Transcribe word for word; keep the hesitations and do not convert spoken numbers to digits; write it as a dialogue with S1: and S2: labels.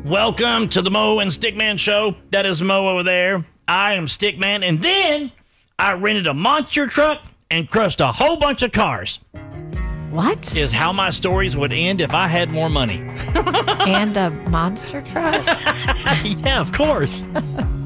S1: Welcome to the Mo and Stickman show. That is Mo over there. I am Stickman. And then I rented a monster truck and crushed a whole bunch of cars.
S2: What?
S1: Is how my stories would end if I had more money.
S2: And a monster truck?
S1: Yeah, of course.